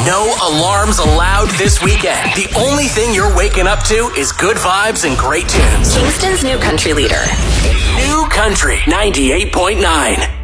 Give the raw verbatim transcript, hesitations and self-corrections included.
No alarms allowed this weekend. The only thing you're waking up to is good vibes and great tunes. Kingston's new country leader. New Country ninety-eight point nine.